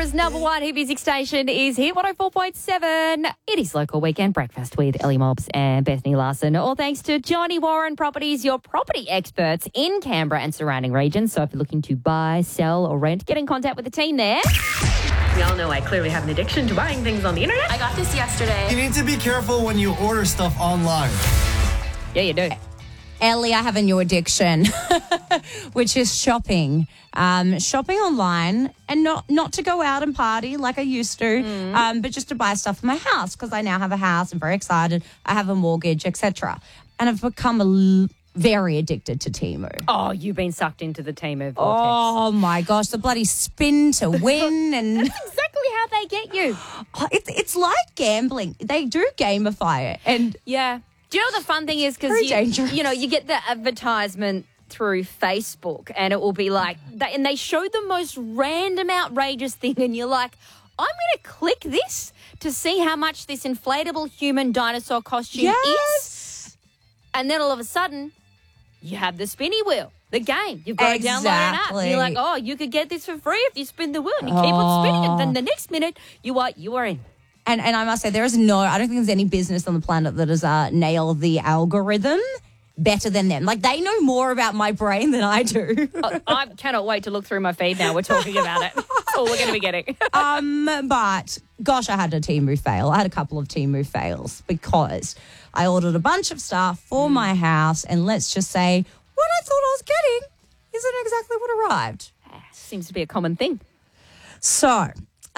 Canberra's number one hit music station is Hit 104.7. It is Local Weekend Breakfast with Ellie Mobbs and Bethany Larson. All thanks to Johnny Warren Properties, your property experts in Canberra and surrounding regions. So if you're looking to buy, sell or rent, get in contact with the team there. We all know I clearly have an addiction to buying things on the internet. I got this yesterday. You need to be careful when you order stuff online. Yeah, you do. Ellie, I have a new addiction, which is shopping. Shopping online and not to go out and party like I used to, but just to buy stuff for my house because I now have a house. I'm very excited. I have a mortgage, etc. And I've become very addicted to Temu. Oh, you've been sucked into the Temu vortex. Oh, my gosh, the bloody spin to win. And That's exactly how they get you. it's like gambling. They do gamify it. And Yeah. Do you know what the fun thing is? Because Very dangerous. you get the advertisement through Facebook and it will be like, and they show the most random, outrageous thing and you're like, I'm going to click this to see how much this inflatable human dinosaur costume is. And then all of a sudden, you have the spinny wheel, the game. You've got to download an app. And you're like, oh, you could get this for free if you spin the wheel. And you keep on spinning it. Then the next minute, you are in. And I must say, I don't think there's any business on the planet that has nailed the algorithm better than them. Like, they know more about my brain than I do. I cannot wait to look through my feed now. We're talking about it. That's all we're going to be getting. But, gosh, I had a Temu fail. I had a couple of Temu fails because I ordered a bunch of stuff for my house, and let's just say what I thought I was getting isn't exactly what arrived. Seems to be a common thing. So,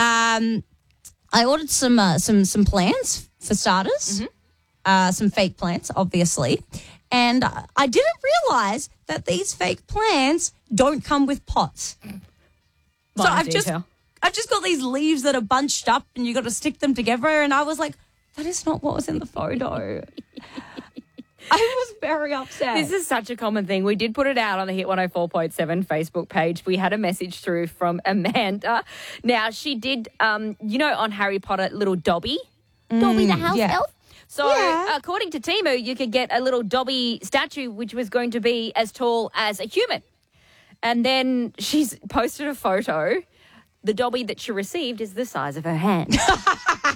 I ordered some plants for starters, some fake plants, obviously, and I didn't realise that these fake plants don't come with pots. So I've just got these leaves that are bunched up, and you got to stick them together. And I was like, that is not what was in the photo. I was very upset. This is such a common thing. We did put it out on the Hit 104.7 Facebook page. We had a message through from Amanda. Now, she did, on Harry Potter, little Dobby. Dobby the house elf. So, according to Temu, you could get a little Dobby statue, which was going to be as tall as a human. And then she's posted a photo. The Dobby that she received is the size of her hand.